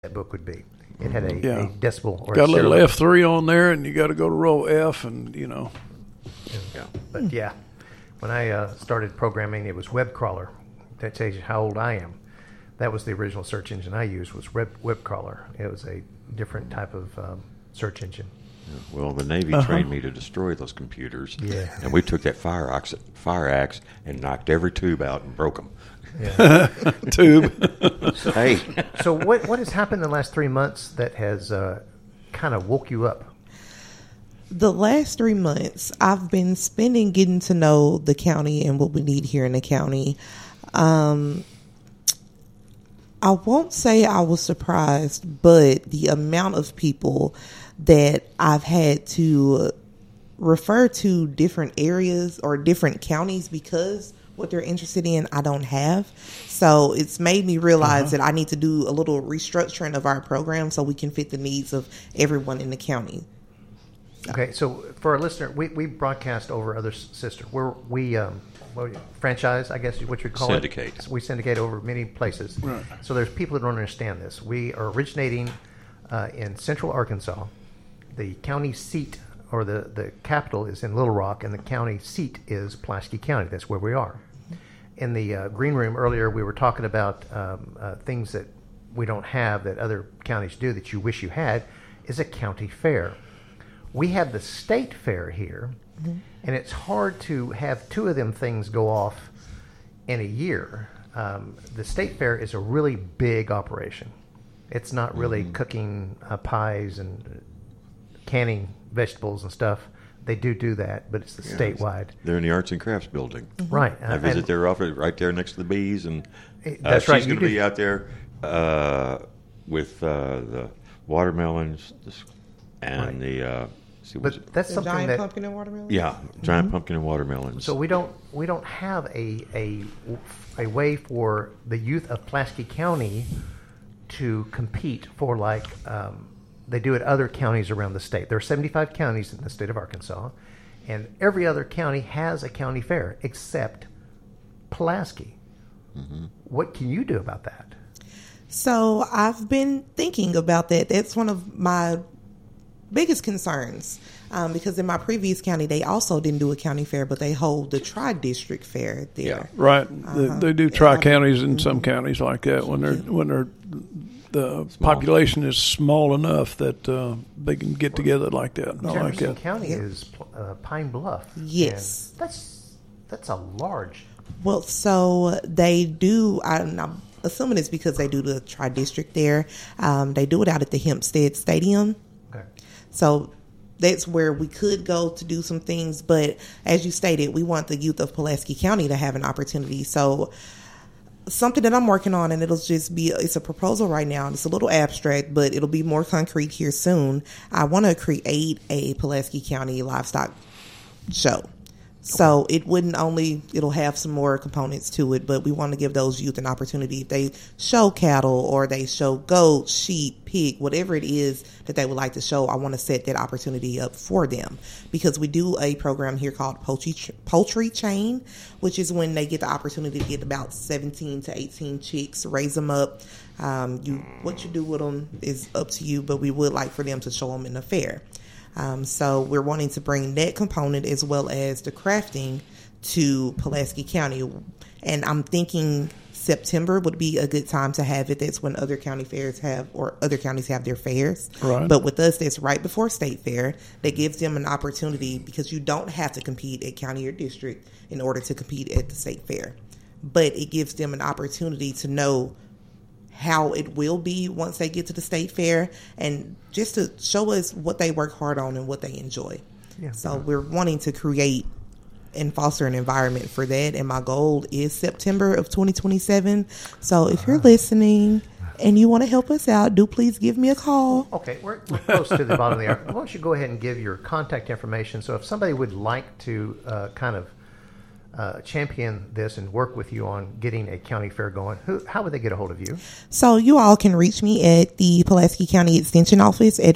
that book would be. It had a Yeah. decibel or Got a little syllable. F3 on there, and you got to go to row F, and Yeah. But yeah, when I started programming, it was web crawler. That tells you how old I am. That was the original search engine I used, was web crawler. It was a different type of search engine. Well, the Navy trained me to destroy those computers. Yeah. And we took that fire axe and knocked every tube out and broke them. Yeah. tube. Hey. So what has happened in the last 3 months that has kind of woke you up? The last 3 months, I've been spending getting to know the county and what we need here in the county. I won't say I was surprised, but the amount of people that I've had to refer to different areas or different counties because what they're interested in, I don't have. So it's made me realize that I need to do a little restructuring of our program so we can fit the needs of everyone in the county. Okay, so for our listener, we broadcast over other sister. We franchise, I guess, what you call Syndicate. it. We syndicate over many places. Right. So there's people that don't understand this. We are originating in central Arkansas. The county seat or the capital is in Little Rock, and the county seat is Pulaski County. That's where we are. In the green room earlier, we were talking about things that we don't have that other counties do that you wish you had, is a county fair. We have the state fair here, and it's hard to have two of them things go off in a year. The state fair is a really big operation. It's not really cooking pies and canning vegetables and stuff. They do that, but it's the statewide. They're in the Arts and Crafts building. Right. I visit their office right there next to the bees, and That's right, she's you going to do. be out there with the watermelons and the. But that's The something giant that pumpkin and watermelon? Yeah, giant pumpkin and watermelons. so we don't have a way for the youth of Pulaski County to compete for like they do at other counties around the state. There are 75 counties in the state of Arkansas, and every other county has a county fair except Pulaski. What can you do about that? So I've been thinking about that. That's one of my biggest concerns because in my previous county, they also didn't do a county fair, but they hold the Tri-District Fair there. Right. They do tri-counties in some counties like that when the population is small enough that they can get together like that. I like Jefferson that. County is Pine Bluff. Yes. And that's a large. Well, so they do, I'm assuming it's because they do the Tri-District there. They do it out at the Hempstead Stadium. Okay. So that's where we could go to do some things. But as you stated, we want the youth of Pulaski County to have an opportunity. So something that I'm working on, and it's a proposal right now, and it's a little abstract, but it'll be more concrete here soon. I want to create a Pulaski County livestock show. So it'll have some more components to it, but we want to give those youth an opportunity. If they show cattle or they show goat, sheep, pig, whatever it is that they would like to show, I want to set that opportunity up for them because we do a program here called Poultry Chain, which is when they get the opportunity to get about 17 to 18 chicks, raise them up. What you do with them is up to you, but we would like for them to show them in the fair. So we're wanting to bring that component as well as the crafting to Pulaski County. And I'm thinking September would be a good time to have it. That's when other county fairs other counties have their fairs. Right. But with us, that's right before state fair. That gives them an opportunity because you don't have to compete at county or district in order to compete at the state fair. But it gives them an opportunity to know how it will be once they get to the state fair and just to show us what they work hard on and what they enjoy. Yeah. So we're wanting to create and foster an environment for that. And my goal is September of 2027. So if you're listening and you want to help us out, do please give me a call. Okay, we're close to the bottom of the hour. Why don't you go ahead and give your contact information? So if somebody would like to kind of champion this and work with you on getting a county fair going, how would they get a hold of you? So you all can reach me at the Pulaski County Extension Office at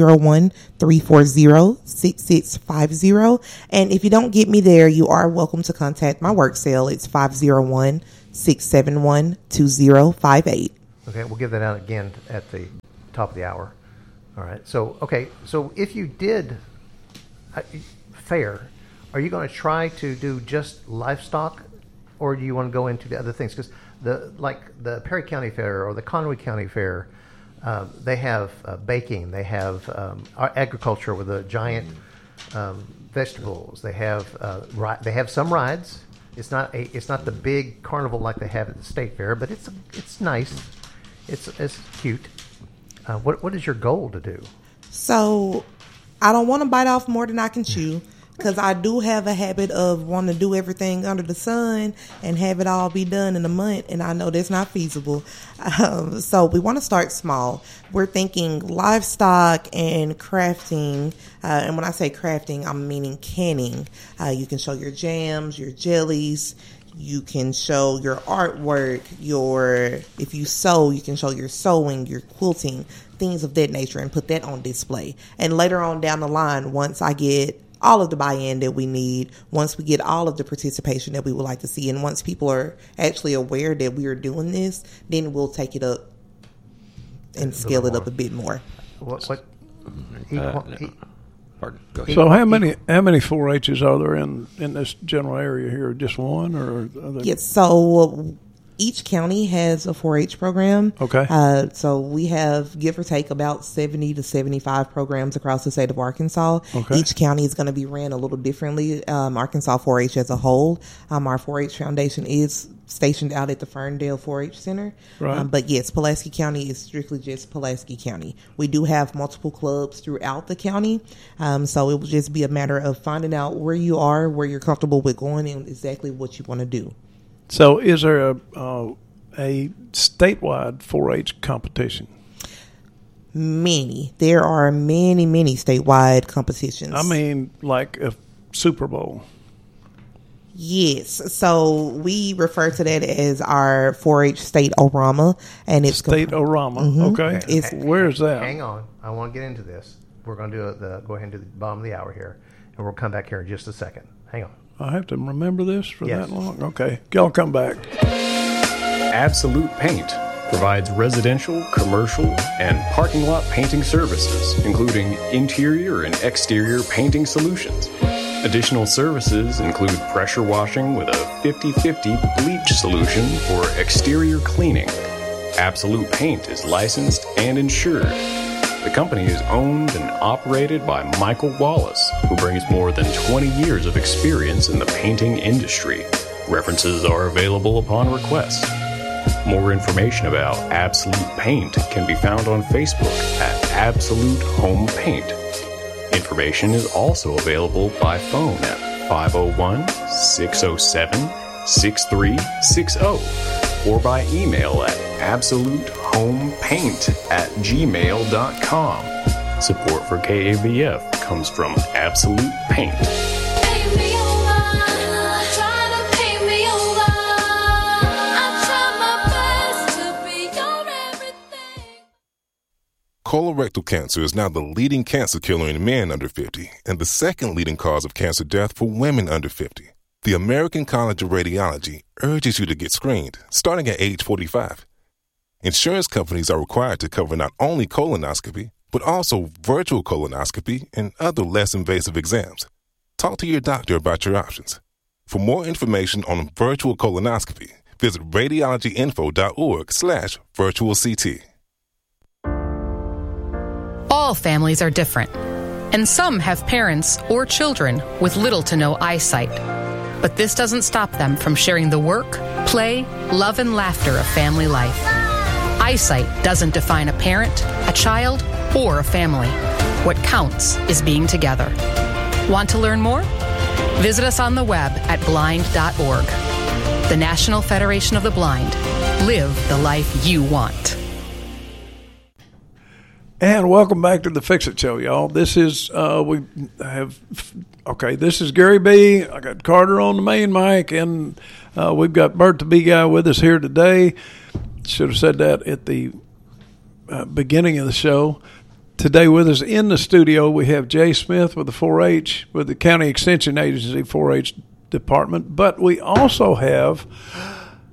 501-340-6650. And if you don't get me there, you are welcome to contact my work cell. It's 501-671-2058. Okay, we'll give that out again at the top of the hour. All right. So, okay. So if you did fair, are you going to try to do just livestock, or do you want to go into the other things? Because the Perry County Fair or the Conway County Fair, they have baking, they have agriculture with the giant vegetables. They have some rides. It's not the big carnival like they have at the state fair, but it's nice. It's cute. What is your goal to do? So I don't want to bite off more than I can chew, because I do have a habit of wanting to do everything under the sun and have it all be done in a month, and I know that's not feasible. So we want to start small. We're thinking livestock and crafting, and when I say crafting, I'm meaning canning. You can show your jams, your jellies. You can show your artwork, if you sew, you can show your sewing, your quilting, things of that nature, and put that on display. And later on down the line, once I get all of the buy-in that we need, once we get all of the participation that we would like to see, and once people are actually aware that we are doing this, then we'll take it up and scale it up a bit more. Pardon. Go ahead. So how many 4-H's are there in this general area here? Just one, or are there? Yes. So each county has a 4-H program. Okay. So we have, give or take, about 70 to 75 programs across the state of Arkansas. Okay. Each county is going to be ran a little differently. Arkansas 4-H as a whole, our 4-H foundation is stationed out at the Ferndale 4-H Center. Right. But yes, Pulaski County is strictly just Pulaski County. We do have multiple clubs throughout the county. So it will just be a matter of finding out where you are, where you're comfortable with going, and exactly what you want to do. So is there a statewide 4-H competition? Many. There are many statewide competitions. I mean, like a Super Bowl. Yes. So we refer to that as our 4-H State-O-Rama. And it's State-O-Rama. Mm-hmm. Okay. Where is that? Hang on. I want to get into this. We're going to go ahead and do the bottom of the hour here, and we'll come back here in just a second. Hang on. I have to remember this for Yes. that long? Okay. Y'all come back. Absolute Paint provides residential, commercial, and parking lot painting services, including interior and exterior painting solutions. Additional services include pressure washing with a 50/50 bleach solution for exterior cleaning. Absolute Paint is licensed and insured. The company is owned and operated by Michael Wallace, who brings more than 20 years of experience in the painting industry. References are available upon request. More information about Absolute Paint can be found on Facebook at Absolute Home Paint. Information is also available by phone at 501-607-6360 or by email at absolutehomepaint@gmail.com. Support for KAVF comes from Absolute Paint. Colorectal cancer is now the leading cancer killer in men under 50 and the second leading cause of cancer death for women under 50. The American College of Radiology urges you to get screened, starting at age 45. Insurance companies are required to cover not only colonoscopy, but also virtual colonoscopy and other less invasive exams. Talk to your doctor about your options. For more information on virtual colonoscopy, visit radiologyinfo.org/virtualct. All families are different, and some have parents or children with little to no eyesight. But this doesn't stop them from sharing the work, play, love, and laughter of family life. Eyesight doesn't define a parent, a child, or a family. What counts is being together. Want to learn more? Visit us on the web at blind.org. The National Federation of the Blind. Live the life you want. And welcome back to the Fix It Show, y'all. This is this is Gary B. I got Carter on the main mic, and we've got Bert the B Guy with us here today. Should have said that at the beginning of the show. Today with us in the studio, we have Jay Smith with the 4-H, with the County Extension Agency 4-H department. But we also have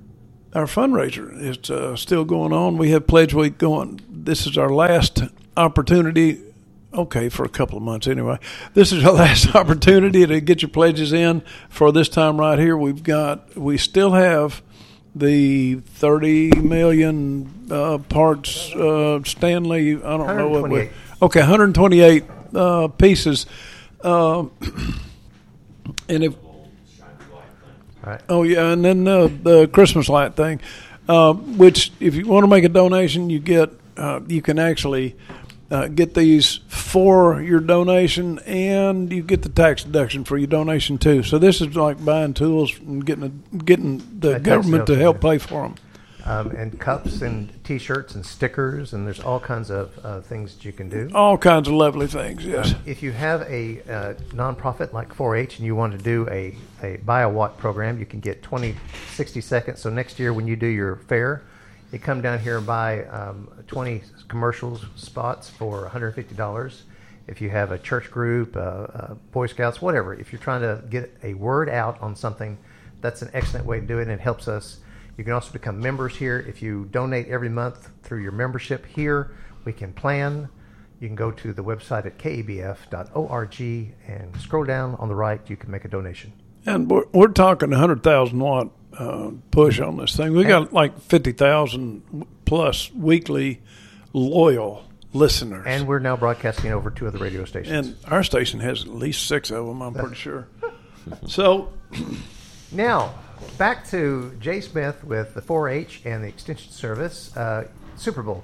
our fundraiser is still going on. We have Pledge Week going. This is our last opportunity. Okay, for a couple of months anyway. This is our last opportunity to get your pledges in for this time right here. We still have the 30 million parts Stanley. I don't know what. 128 pieces. And if. Right. Oh yeah, and then the Christmas light thing, which if you want to make a donation, you can actually get these for your donation, and you get the tax deduction for your donation too. So this is like buying tools and getting the government to help pay for them. And cups and T-shirts and stickers, and there's all kinds of things that you can do. All kinds of lovely things, yes. If you have a nonprofit like 4-H and you want to do a buy a watt program, you can get 60 seconds. So next year when you do your fair, you come down here and buy 20 commercial spots for $150. If you have a church group, Boy Scouts, whatever, if you're trying to get a word out on something, that's an excellent way to do it, and it helps us. You can also become members here. If you donate every month through your membership here, we can plan. You can go to the website at kebf.org and scroll down on the right. You can make a donation. And we're talking 100,000 watt push on this thing. We got like 50,000 plus weekly loyal listeners. And we're now broadcasting over 2 other radio stations. And our station has at least 6 of them, I'm pretty sure. So now, back to Jay Smith with the 4-H and the Extension Service. Super Bowl.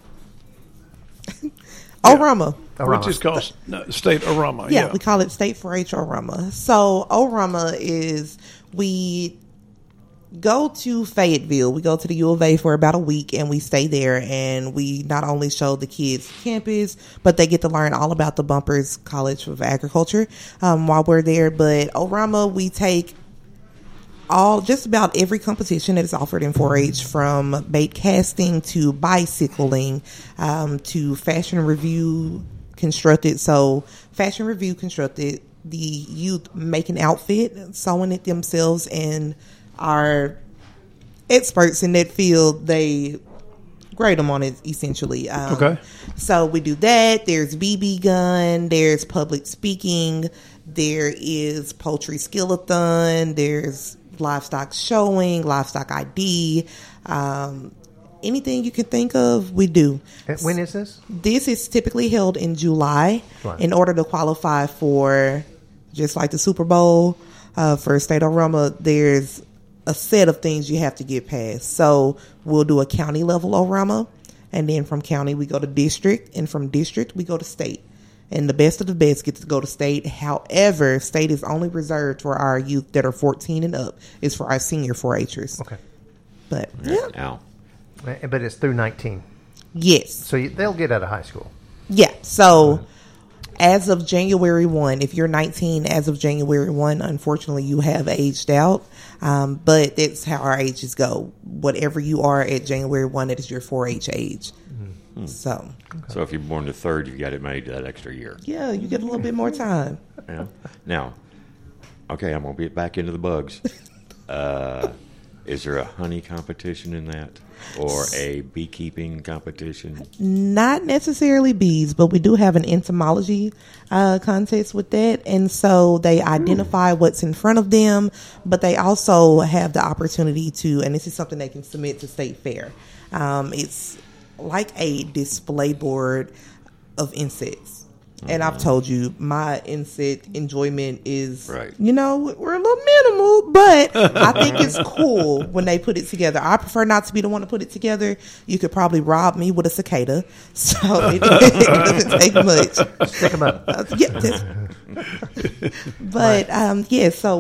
ORAMA. Which is called State ORAMA. Yeah, we call it State 4-H ORAMA. So ORAMA is, we go to Fayetteville. We go to the U of A for about a week, and we stay there, and we not only show the kids campus, but they get to learn all about the Bumpers College of Agriculture while we're there. But ORAMA, we take just about every competition that is offered in 4-H, from bait casting to bicycling to fashion review constructed. So fashion review constructed, the youth make an outfit, sewing it themselves, and our experts in that field, they grade them on it essentially. Okay. So we do that. There's BB gun, there's public speaking, there is poultry skill-a-thon, there's livestock showing, livestock ID, anything you can think of, we do. And when is this? This is typically held in July. In order to qualify for, just like the Super Bowl, for State ORAMA, there's a set of things you have to get past. So we'll do a county level ORAMA, and then from county we go to district, and from district we go to state. And the best of the best get to go to state. However, state is only reserved for our youth that are 14 and up. It's for our senior 4-Hers. Okay. But, yeah. Now, but it's through 19. Yes. So they'll get out of high school. Yeah. So as of January 1, if you're 19 as of January 1, unfortunately you have aged out. But that's how our ages go. Whatever you are at January 1, that is your 4-H age. So if you're born the 3rd, you got it made that extra year. Yeah, you get a little bit more time. Yeah. Now, okay, I'm going to get back into the bugs. Is there a honey competition in that? Or a beekeeping competition? Not necessarily bees, but we do have an entomology contest with that. And so they identify what's in front of them, but they also have the opportunity to, and this is something they can submit to State Fair. It's like a display board of insects. And I've told you, my insect enjoyment is, right. We're a little minimal, but I think it's cool when they put it together. I prefer not to be the one to put it together. You could probably rob me with a cicada, so it doesn't take much. Stick them up. So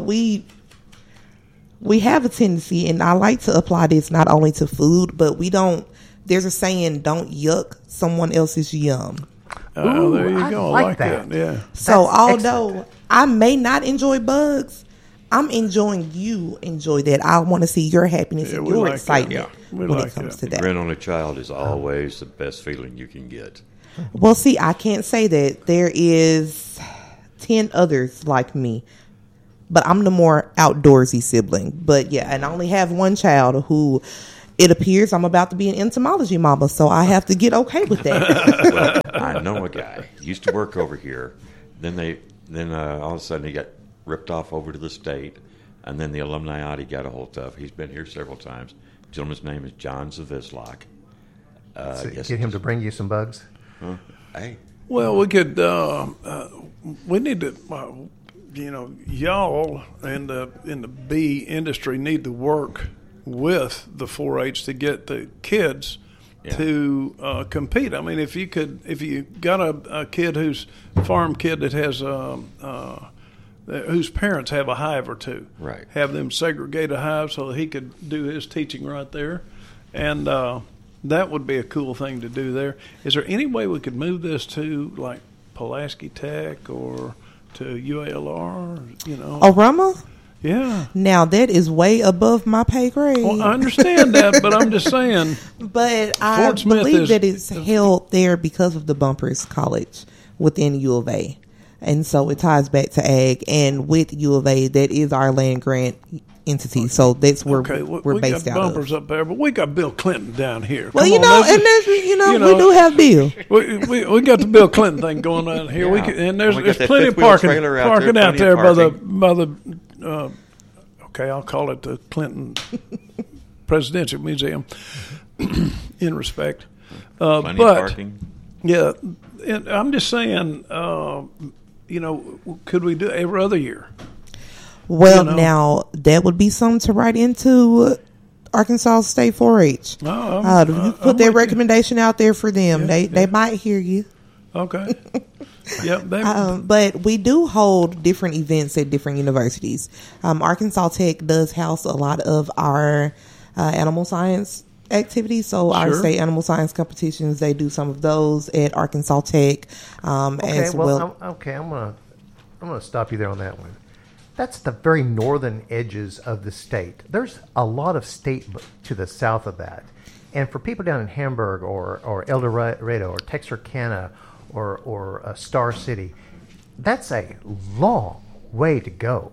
we have a tendency, and I like to apply this not only to food, but there's a saying, don't yuck someone else's yum. Oh, there you go. I like that. Yeah. So That's although excellent. I may not enjoy bugs, I'm enjoying you enjoy that. I want to see your happiness and your excitement when it comes to that. Grin on a child is always the best feeling you can get. Well, see, I can't say that. There is 10 others like me, but I'm the more outdoorsy sibling. But yeah, and I only have one child who It appears I'm about to be an entomology mama, so I have to get okay with that. Well, I know a guy. He used to work over here. Then all of a sudden he got ripped off over to the state, and then the alumni he got a hold of. He's been here several times. The gentleman's name is John Zavislak. So get him to bring you some bugs. Huh? Hey, Well, we could. We need to. Y'all in the bee industry need to work with the 4-H to get the kids to compete. I mean, if you got a kid who's farm kid that has whose parents have a hive or two, right? Have them segregate a hive so he could do his teaching right there, and that would be a cool thing to do there. Is there any way we could move this to like Pulaski Tech or to UALR? Orama? Yeah. Now that is way above my pay grade. Well, I understand that, but I'm just saying. But I Fort Smith believe that it's held there because of the Bumpers College within U of A. And so it ties back to ag. And with U of A, that is our land grant entity. So that's where we're based out of. We got Bumpers up there, but we got Bill Clinton down here. Well, Come on, and there's, we do have Bill. We got the Bill Clinton thing going on here. Yeah. And there's that plenty of fifth-wheel parking trailer out there by parking. the okay, I'll call it the Clinton Presidential Museum in respect. Plenty of but parking. yeah, and I'm just saying, could we do every other year? Well, now that would be something to write into Arkansas State 4-H. You put that recommendation out there for them. They might hear you. Okay. Yep. But we do hold different events at different universities. Arkansas Tech does house a lot of our animal science activities. So our state animal science competitions, they do some of those at Arkansas Tech as well. I'm gonna stop you there on that one. That's the very northern edges of the state. There's a lot of state to the south of that. And for people down in Hamburg or El Dorado or Texarkana or Star City, that's a long way to go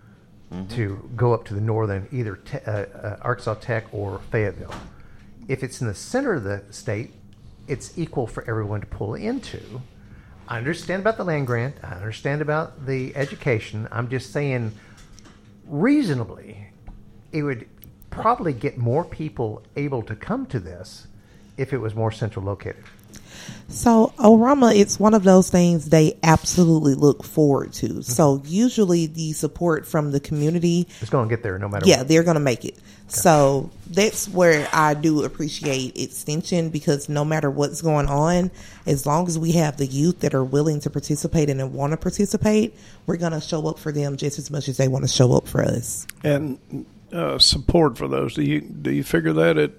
to go up to the northern, either Arkansas Tech or Fayetteville. If it's in the center of the state, it's equal for everyone to pull into. I understand about the land grant. I understand about the education. I'm just saying, reasonably, it would probably get more people able to come to this if it was more central located. So Orama, it's one of those things they absolutely look forward to. Mm-hmm. So usually the support from the community is going to get there no matter what. Yeah, they're going to make it. Okay. So that's where I do appreciate extension, because no matter what's going on, as long as we have the youth that are willing to participate and want to participate, we're going to show up for them just as much as they want to show up for us. And support for those. Do you figure that at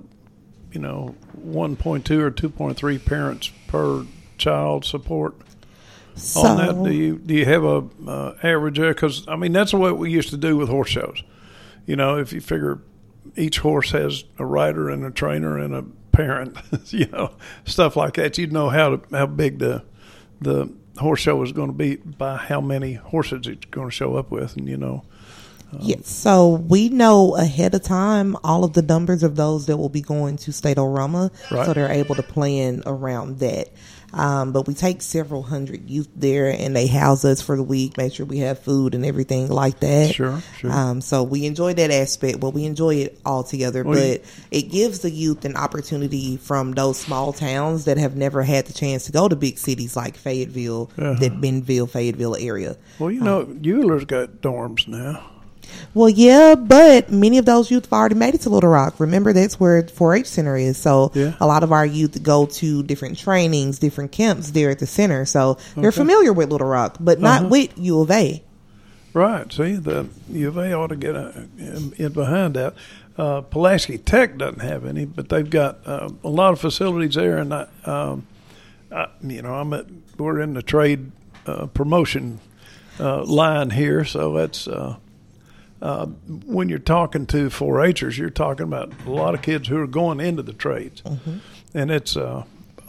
1.2 or 2.3 parents per child support on that? Do you have a average there? Because that's what we used to do with horse shows. If you figure each horse has a rider and a trainer and a parent, stuff like that, you'd know how big the horse show is going to be by how many horses it's going to show up with, and Yes, so we know ahead of time all of the numbers of those that will be going to State Orama, right. So they're able to plan around that. But we take several hundred youth there, and they house us for the week, make sure we have food and everything like that. Sure. So we enjoy that aspect. Well, we enjoy it all together, but it gives the youth an opportunity from those small towns that have never had the chance to go to big cities like Fayetteville, that Bentonville, Fayetteville area. Well, Euler's got dorms now. Well, yeah, but many of those youth have already made it to Little Rock. Remember, that's where 4-H Center is. So a lot of our youth go to different trainings, different camps there at the center. So they're familiar with Little Rock, but not with U of A. Right. See, the U of A ought to get in behind that. Pulaski Tech doesn't have any, but they've got a lot of facilities there. And we're in the trade promotion line here, so that's. When you're talking to 4-Hers, you're talking about a lot of kids who are going into the trades, and it's a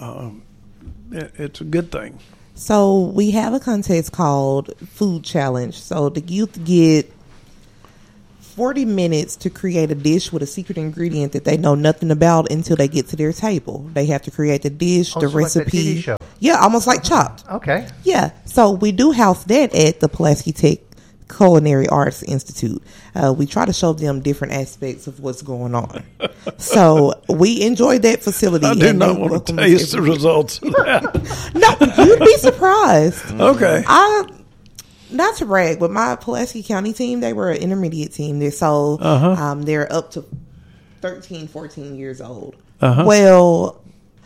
good thing. So we have a contest called Food Challenge. So the youth get 40 minutes to create a dish with a secret ingredient that they know nothing about until they get to their table. They have to create the dish, the So like that recipe. TV show. Yeah, almost like Chopped. Okay. Yeah, so we do house that at the Pulaski Tech Culinary Arts Institute. We try to show them different aspects of what's going on. So we enjoy that facility. I do and not they want to welcome us taste the every year. results of that. No, you'd be surprised. Okay. Not to brag, but my Pulaski County team, they were an intermediate team. They're up to 13, 14 years old. Well,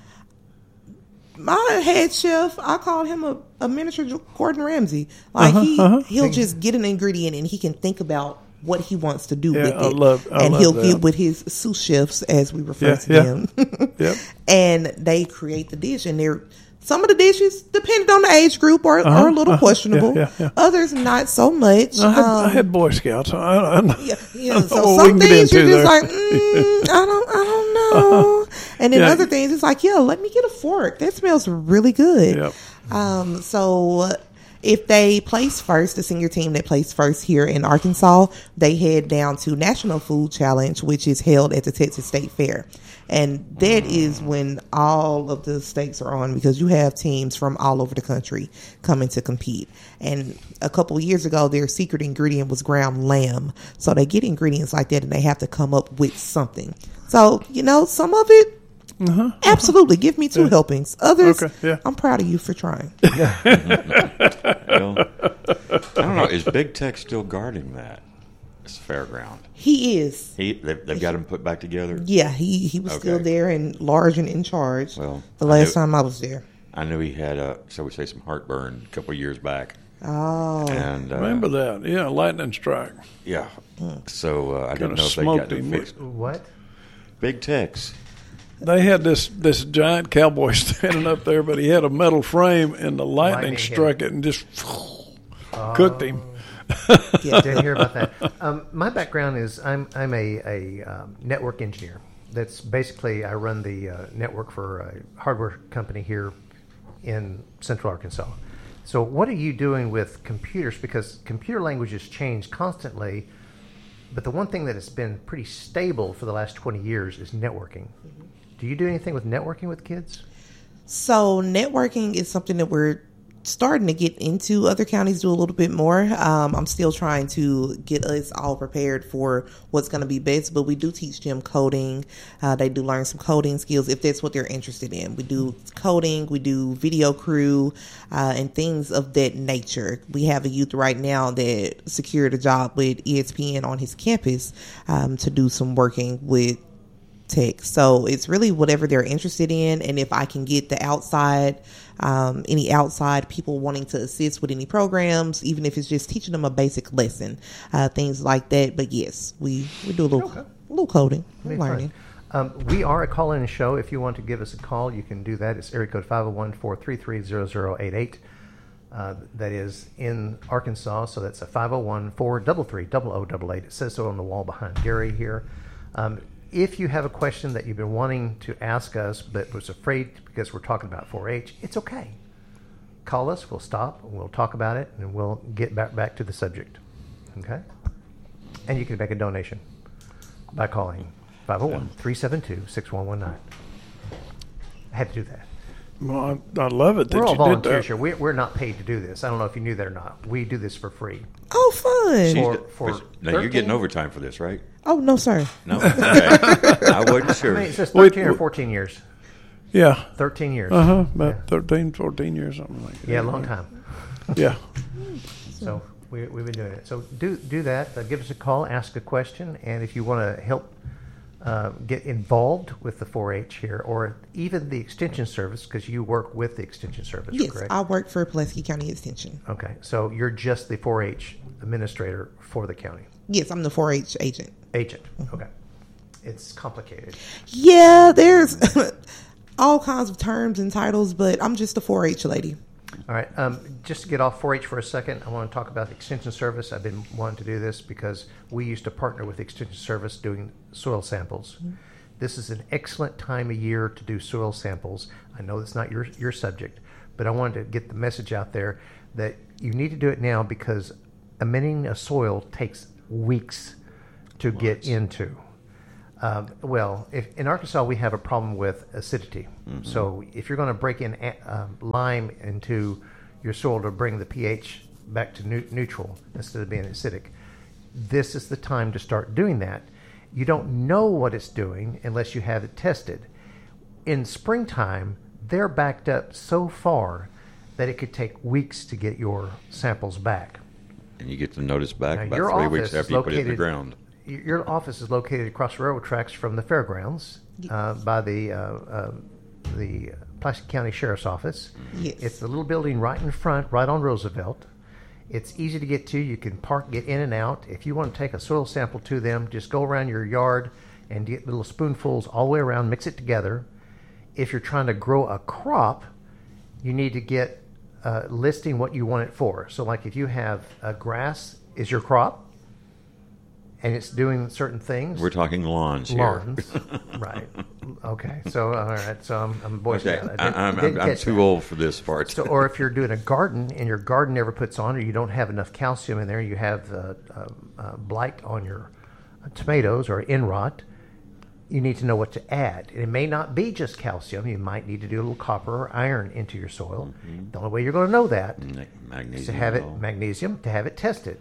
my head chef, I call him a miniature Gordon Ramsay. Like he'll just get an ingredient and he can think about what he wants to do with it. I love he'll that. get with his sous chefs, as we refer to them. Yep. And they create the dish, and some of the dishes, depending on the age group, are a little questionable. Yeah. Others, not so much. I had Boy Scouts. I know. Yeah. So what we some can get things you're into just there. like, I don't know. And then Yeah. other things, it's like, let me get a fork. That smells really good. Yep. So if they place first, the senior team that placed first here in Arkansas, they head down to National Food Challenge, which is held at the Texas State Fair. And that is when all of the stakes are on, because you have teams from all over the country coming to compete. And a couple of years ago, their secret ingredient was ground lamb. So they get ingredients like that and they have to come up with something. So, some of it, absolutely, give me 2 helpings. Others, Okay, yeah. I'm proud of you for trying. Well, I don't know. Is Big Tech still guarding that? It's fairground. He is. They've got him put back together. Yeah, he was still Okay. there and large and in charge. Well, the last time I was there. I knew he had, shall we say, some heartburn a couple of years back. Oh. And Remember that? Yeah, lightning strike. yeah. So I didn't Kinda know if they smoked got him him. fixed. What? Big Techs. They had this giant cowboy standing up there, but he had a metal frame, and the lightning Lightning hit struck it and just cooked him. Yeah, didn't hear about that. My background is I'm a network engineer. That's basically I run the network for a hardware company here in Central Arkansas. So what are you doing with computers? Because computer languages change constantly, but the one thing that has been pretty stable for the last 20 years is networking. Do you do anything with networking with kids? So networking is something that we're starting to get into. Other counties do a little bit more. I'm still trying to get us all prepared for what's going to be best, but we do teach them coding. They do learn some coding skills if that's what they're interested in. We do coding, we do video crew, and things of that nature. We have a youth right now that secured a job with ESPN on his campus to do some working with tech. So it's really whatever they're interested in, and if I can get the outside any outside people wanting to assist with any programs, even if it's just teaching them a basic lesson, things like that. But yes, we do a little coding, learning. We are a call-in show. If you want to give us a call, you can do that. It's area code 501-433-0088. That is in Arkansas, so that's a 501-433-0088. It says so on the wall behind Gary here. If you have a question that you've been wanting to ask us but was afraid because we're talking about 4-H, it's okay. Call us, we'll stop, we'll talk about it, and we'll get back to the subject. Okay? And you can make a donation by calling 501-372-6119. I had to do that. Well, I love it that We're all you did volunteers that. here. We're not paid to do this. I don't know if you knew that or not. We do this for free. Oh, fun. Now you're getting overtime for this, right? Oh, no, sir. No, okay. I wasn't I sure. mean, it says 13 or 14 years. Yeah. 13 years. About 13, 14 years, something like that. Yeah, long time. Yeah. So we've been doing it. So do that. Give us a call, ask a question, and if you want to help get involved with the 4-H here, or even the Extension Service, because you work with the Extension Service, Yes, correct? I work for Pulaski County Extension. Okay, so you're just the 4-H administrator for the county. Yes, I'm the 4-H agent. Agent, okay. It's complicated. Yeah, there's all kinds of terms and titles, but I'm just a 4-H lady. All right, just to get off 4-H for a second, I want to talk about the Extension Service. I've been wanting to do this because we used to partner with the Extension Service doing soil samples. Mm-hmm. This is an excellent time of year to do soil samples. I know it's not your subject, but I wanted to get the message out there that you need to do it now because amending a soil takes weeks. to get into. In Arkansas, we have a problem with acidity. Mm-hmm. So if you're going to break in lime into your soil to bring the pH back to neutral instead of being acidic, this is the time to start doing that. You don't know what it's doing unless you have it tested. In springtime, they're backed up so far that it could take weeks to get your samples back. And you get the notice back now, about 3 weeks after you put it in the ground. Your office is located across the railroad tracks from the fairgrounds by the Pulaski County Sheriff's Office. Yes. It's the little building right in front, right on Roosevelt. It's easy to get to. You can park, get in and out. If you want to take a soil sample to them, just go around your yard and get little spoonfuls all the way around, mix it together. If you're trying to grow a crop, you need to get listing what you want it for. So like if you have grass is your crop, and it's doing certain things. We're talking lawns here. Lawns, right. Okay, so all right, so I'm Boy Scout. I'm too old for this part. So, or if you're doing a garden and your garden never puts on, or you don't have enough calcium in there, you have blight on your tomatoes or in rot, you need to know what to add. And it may not be just calcium. You might need to do a little copper or iron into your soil. Mm-hmm. The only way you're going to know that is to have to have it tested.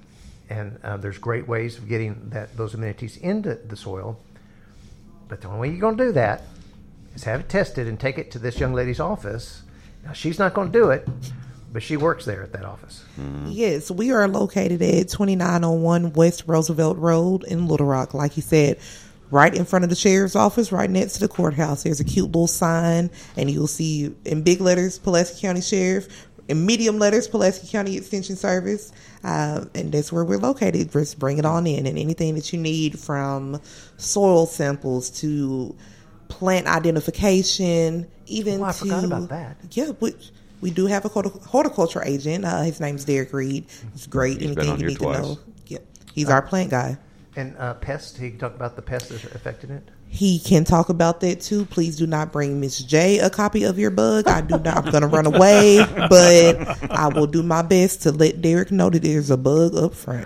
And there's great ways of getting those amenities into the soil. But the only way you're going to do that is have it tested and take it to this young lady's office. Now, she's not going to do it, but she works there at that office. Mm-hmm. Yes, we are located at 2901 West Roosevelt Road in Little Rock. Like you said, right in front of the sheriff's office, right next to the courthouse. There's a cute little sign, and you'll see in big letters, Pulaski County Sheriff. In medium letters, Pulaski County Extension Service, and that's where we're located. Just bring it on in, and anything that you need from soil samples to plant identification, even I forgot about that. Yeah, we do have a horticulture agent. His name's Derek Reed. He's great. He's anything been on you here need twice. to know. Yeah, he's our plant guy. And pests, he can talk about the pests that are affecting it? He can talk about that too. Please do not bring Miss J a copy of your bug. I'm going to run away, but I will do my best to let Derek know that there's a bug up front.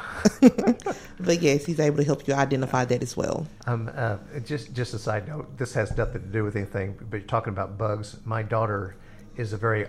But yes, he's able to help you identify that as well. Just a side note, this has nothing to do with anything, but you're talking about bugs. My daughter is a very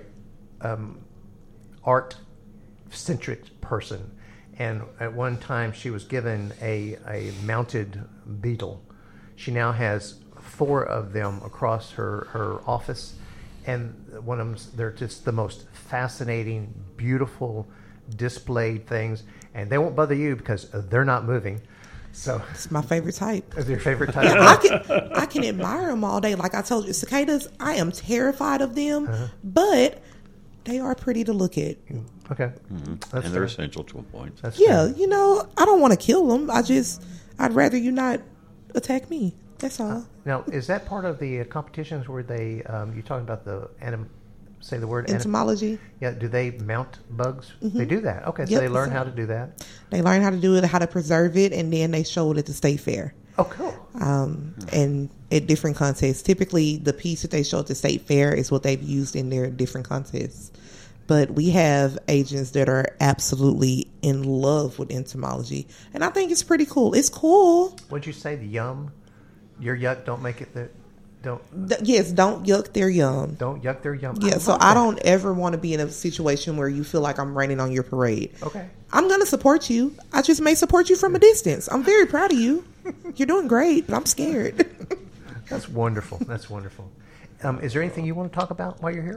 art-centric person. And at one time, she was given a mounted beetle. She now has 4 of them across her office, and one of them, they're just the most fascinating, beautiful, displayed things, and they won't bother you because they're not moving. So it's my favorite type. Is your favorite type? I can admire them all day. Like I told you, cicadas, I am terrified of them, but they are pretty to look at. Okay. Mm-hmm. And they're essential to a point. That's yeah, fair. you know, I don't want to kill them. I'd rather you not attack me. That's all. Now, is that part of the competitions where they, you're talking about the say the word entomology? Yeah, do they mount bugs? Mm-hmm. They do that. Okay, so yep. they learn how to do that. They learn how to do it, how to preserve it, and then they show it at the state fair. Oh, cool. And at different contests. Typically, the piece that they show at the state fair is what they've used in their different contests. But we have agents that are absolutely in love with entomology. And I think it's pretty cool. It's cool. What'd you say, the yum? Your yuck, don't make it don't yuck their yum. Don't yuck their yum. Yeah, so I don't ever want to be in a situation where you feel like I'm raining on your parade. Okay. I'm going to support you. I just may support you from a distance. I'm very proud of you. You're doing great, but I'm scared. That's wonderful. That's wonderful. Is there anything you want to talk about while you're here?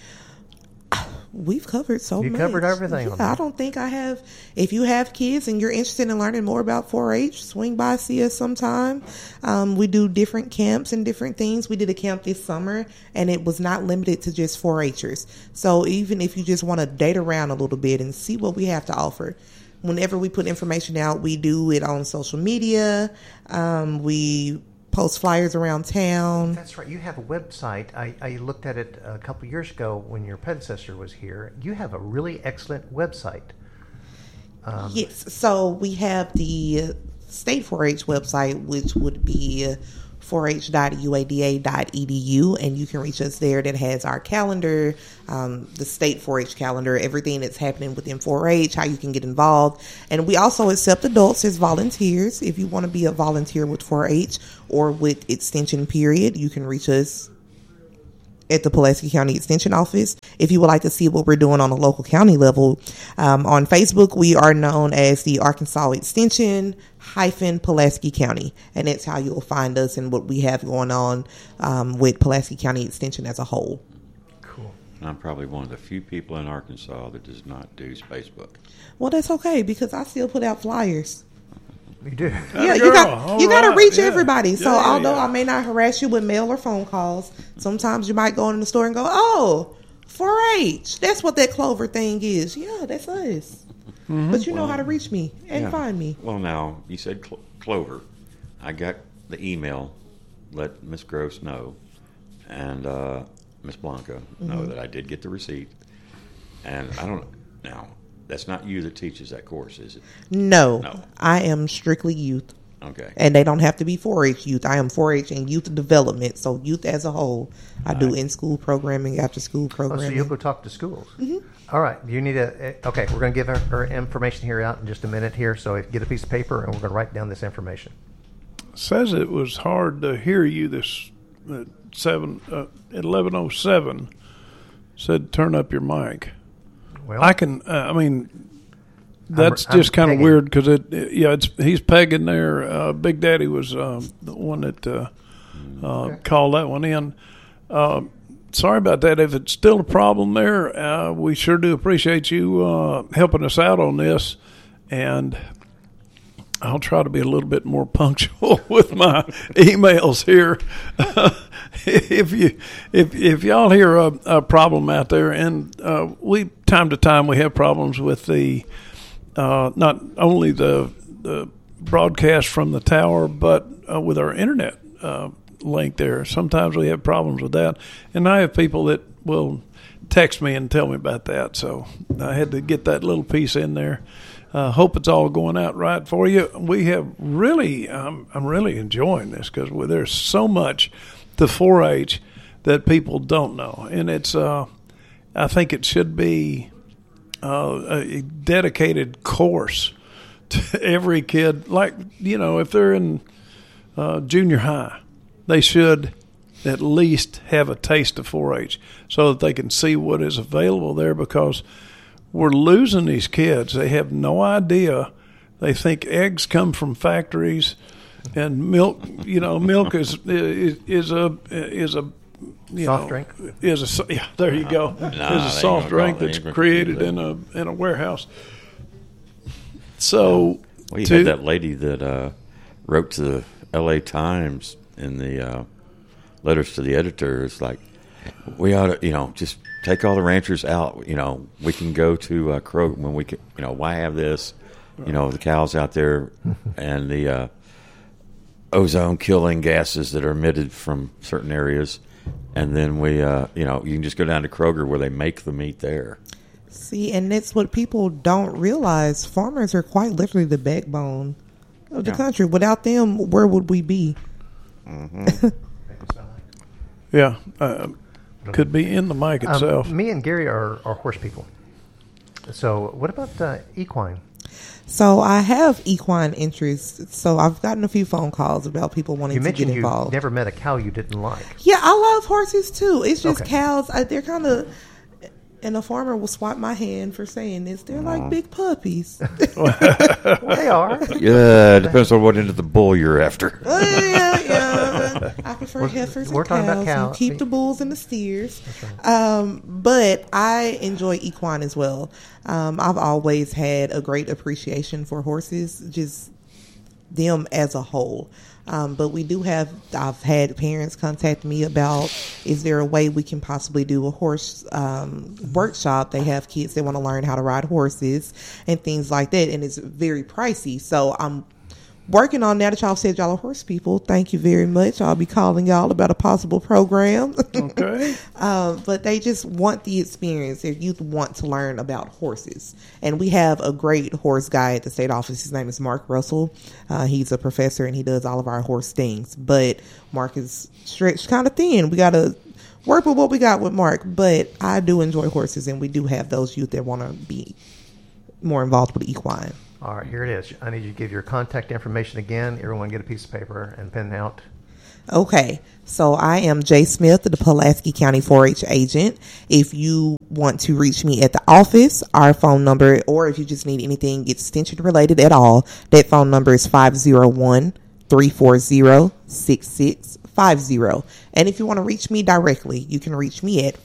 We've covered so much. You covered everything. Yeah, I don't think I have. If you have kids and you're interested in learning more about 4-H, swing by, see us sometime. We do different camps and different things. We did a camp this summer, and it was not limited to just 4-Hers. So even if you just want to date around a little bit and see what we have to offer, whenever we put information out, we do it on social media. We post flyers around town. That's right. You have a website. I looked at it a couple of years ago when your predecessor was here. You have a really excellent website. Yes. So we have the State 4-H website, which would be 4h.uada.edu, and you can reach us there. That has our calendar, the state 4-H calendar, everything that's happening within 4-H, how you can get involved. And we also accept adults as volunteers. If you want to be a volunteer with 4-H or with Extension period, you can reach us at the Pulaski County Extension Office. If you would like to see what we're doing on a local county level, on Facebook, we are known as the Arkansas Extension Pulaski County, and that's how you'll find us and what we have going on with Pulaski County Extension as a whole. Cool. I'm probably one of the few people in Arkansas that does not do Facebook. Well, that's okay, because I still put out flyers. You do. Yeah, you got to reach everybody. So although I may not harass you with mail or phone calls, sometimes you might go in the store and go, "Oh, 4-H. That's what that Clover thing is." Yeah, that's us. Mm-hmm. But you know how to reach me and find me. Well, now you said Clover. I got the email. Let Miss Gross know, and Miss Blanca know that I did get the receipt. And I don't now. That's not you that teaches that course, is it? No. I am strictly youth. Okay. And they don't have to be 4-H youth. I am 4-H and youth development. So youth as a whole. I do in-school programming, after-school programming. So you'll go talk to schools. Mm-hmm. All right. You need okay, we're going to give her information here out in just a minute here. So get a piece of paper and we're going to write down this information. Says it was hard to hear you this at 11:07. Said turn up your mic. Well, I can. That's just kind of weird because he's pegging there. Big Daddy was the one that called that one in. Sorry about that. If it's still a problem there, we sure do appreciate you helping us out on this, and I'll try to be a little bit more punctual with my emails here. If y'all hear a problem out there, and we time to time we have problems with the not only the broadcast from the tower, but with our internet link there. Sometimes we have problems with that, and I have people that will text me and tell me about that. So I had to get that little piece in there. Hope it's all going out right for you. We have really, I'm really enjoying this because there's so much to 4-H that people don't know, and it's. I think it should be a dedicated course to every kid. Like if they're in junior high, they should at least have a taste of 4-H so that they can see what is available there, because we're losing these kids. They have no idea. They think eggs come from factories, and milk. Milk is a soft drink. There you go. Is a soft drink that's created in a warehouse. So you had that lady that wrote to the L.A. Times in the letters to the editor. It's like, we ought to, just take all the ranchers out. We can go to Kroger when we can. Why have this? The cows out there and the ozone-killing gases that are emitted from certain areas, and then we, you can just go down to Kroger where they make the meat there. See, and that's what people don't realize. Farmers are quite literally the backbone of the country. Without them, where would we be? Mm-hmm. Yeah. Could be in the mic itself. Me and Gary are horse people. So what about equine? So I have equine interests. So I've gotten a few phone calls about people wanting to get involved. You never met a cow you didn't like. Yeah, I love horses too. It's just cows. They're kind of... And a farmer will swipe my hand for saying this. They're like big puppies. They are. Yeah, it depends on what end of the bull you're after. Yeah. I prefer heifers and cows. And keep the bulls and the steers. Right. But I enjoy equine as well. I've always had a great appreciation for horses, just them as a whole. But I've had parents contact me about, is there a way we can possibly do a horse workshop? They have kids that want to learn how to ride horses and things like that, and it's very pricey. So I'm working on now that y'all said y'all are horse people. Thank you very much. I'll be calling y'all about a possible program. Okay. But they just want the experience. Their youth want to learn about horses. And we have a great horse guy at the state office. His name is Mark Russell. He's a professor and he does all of our horse things. But Mark is stretched kind of thin. We got to work with what we got with Mark. But I do enjoy horses, and we do have those youth that want to be more involved with equine. All right, here it is. I need you to give your contact information again. Everyone get a piece of paper and pen out. Okay, so I am Jay Smith, the Pulaski County 4-H agent. If you want to reach me at the office, our phone number, or if you just need anything extension related at all, that phone number is 501-340-6650. And if you want to reach me directly, you can reach me at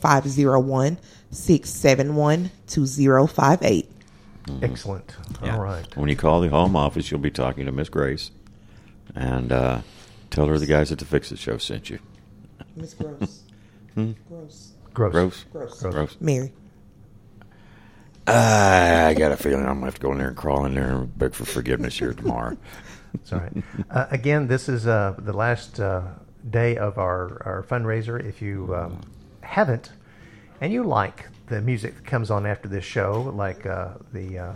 501-671-2058. Excellent. Yeah. All right. When you call the home office, you'll be talking to Miss Grace, and tell her the guys at the Fix It Show sent you. Miss Gross. Gross. Gross. Gross. Mary. I got a feeling I'm going to have to go in there and crawl in there and beg for forgiveness here tomorrow. That's all right. Again, this is the last day of our fundraiser. If you haven't, and you like the music that comes on after this show, like the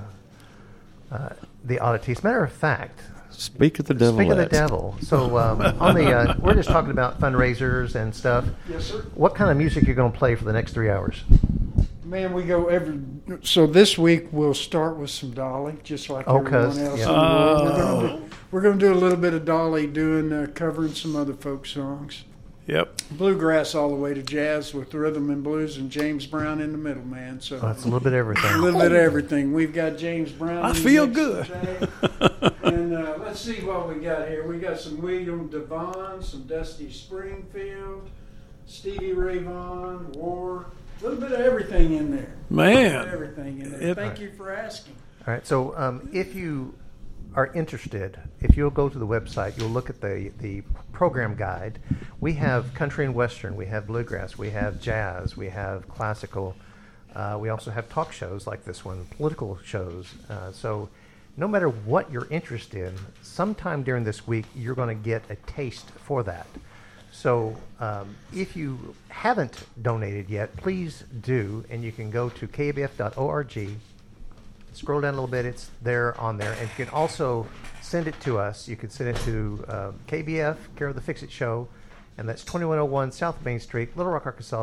oddities. Matter of fact, Speak of the devil. speak of the devil. So on the we're just talking about fundraisers and stuff. Yes, sir. What kind of music you're going to play for the next 3 hours? Man, we go so this week we'll start with some Dolly, just like Oh, everyone 'cause, else yeah. in the world. We're going to do a little bit of Dolly covering some other folk songs. Yep. Bluegrass all the way to jazz with rhythm and blues and James Brown in the middle, man. So That's a little bit of a everything. little bit of everything. We've got James Brown. I in the feel mix good. today. And let's see what we got here. We got some William Devon, some Dusty Springfield, Stevie Ray Vaughan, War. A little bit of everything in there. Man. Everything in there. It- Thank you for asking. All right. So if you are interested, if you'll go to the website, you'll look at the program guide. We have country and western, we have bluegrass, we have jazz, we have classical. We also have talk shows like this one, political shows. So no matter what you're interested in, sometime during this week, you're going to get a taste for that. So if you haven't donated yet, please do, and you can go to kbf.org. Scroll down a little bit, it's there on there. And you can also send it to us. You can send it to KBF, care of the Fix It Show, and that's 2101 South Main Street, Little Rock, Arkansas,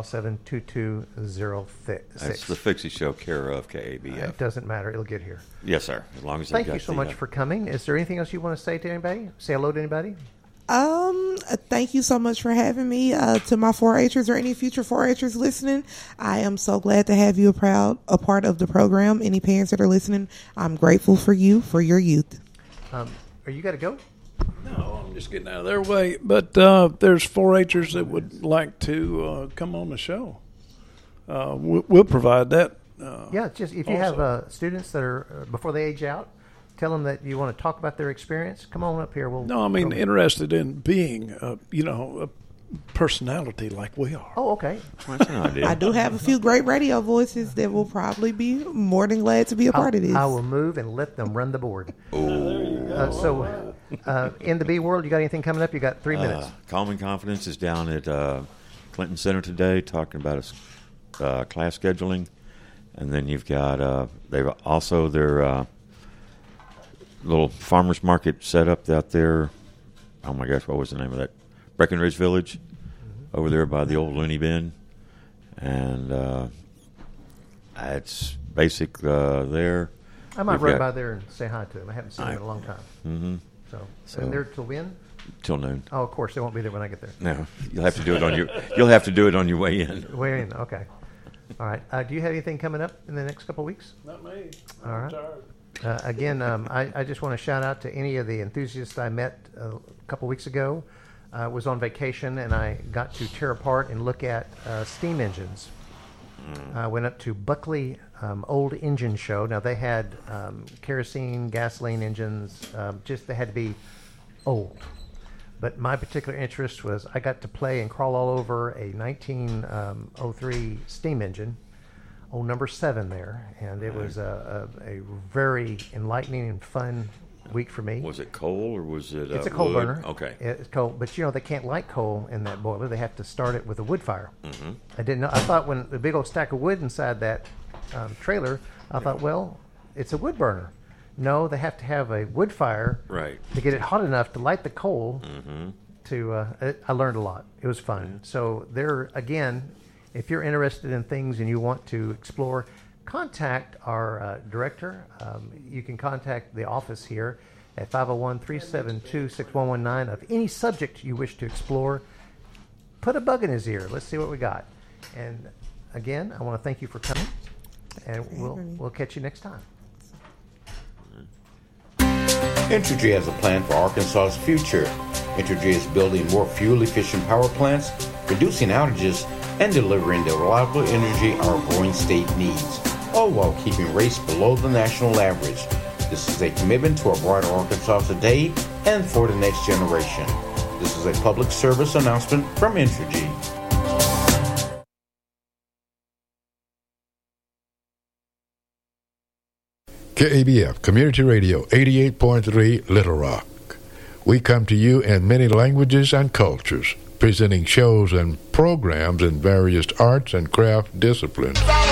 72206. That's the Fix It Show, care of It KABF. doesn't matter, it'll get here. Yes, sir. As long as Thank you so much for coming. Is there anything else you want to say to anybody? Say hello to anybody? Thank you so much for having me. To my 4-Hers or any future 4-Hers listening, I am so glad to have you a part of the program. Any parents that are listening, I'm grateful for you, for your youth. Are you got to go? No, I'm just getting out of their way. But there's 4-Hers that would like to come on the show. We'll provide that. Yeah, just if you have students that are before they age out, tell them that you want to talk about their experience. Come on up here. No, I mean interested in being, a personality like we are. Oh, okay. That's an idea. I do have a few great radio voices that will probably be more than glad to be a part of this. I will move and let them run the board. So, in the B world, you got anything coming up? You got 3 minutes. Calm and Confidence is down at Clinton Center today talking about class scheduling. And then you've got, they've also their little farmer's market set up out there. Oh, my gosh, what was the name of that? Breckenridge Village over there by the old Looney Bin. And it's basic there. I might We've run got- by there and say hi to them. I haven't seen them in a long time. Mm-hmm. So, and they're till when? Till noon. Oh, of course, they won't be there when I get there. No, you'll have to do it on your. You'll have to do it on your way in. Way in, okay. All right. Do you have anything coming up in the next couple of weeks? Not me. All right. Again, I just want to shout out to any of the enthusiasts I met a couple weeks ago. I was on vacation and I got to tear apart and look at steam engines. I went up to Buckley Old Engine Show. Now they had kerosene, gasoline engines. Just they had to be old. But my particular interest was I got to play and crawl all over a 1903 steam engine. Number 7 there, and it was a very enlightening and fun week for me. Was it coal or was it It's a coal wood? burner. Okay. It's coal, but they can't light coal in that boiler. They have to start it with a wood fire. Mm-hmm. I didn't know. I thought when the big old stack of wood inside that trailer, I thought, well, it's a wood burner. No, they have to have a wood fire Right. to get it hot enough to light the coal. Mm-hmm. I learned a lot. It was fun. So there again, if you're interested in things and you want to explore, contact our director. You can contact the office here at 501-372-6119 of any subject you wish to explore. Put a bug in his ear. Let's see what we got. And again, I want to thank you for coming, and we'll catch you next time. Entergy has a plan for Arkansas's future. Entergy is building more fuel-efficient power plants, reducing outages, and delivering the reliable energy our growing state needs, all while keeping rates below the national average. This is a commitment to a brighter Arkansas today and for the next generation. This is a public service announcement from Entergy. KABF Community Radio 88.3 Little Rock. We come to you in many languages and cultures, presenting shows and programs in various arts and craft disciplines.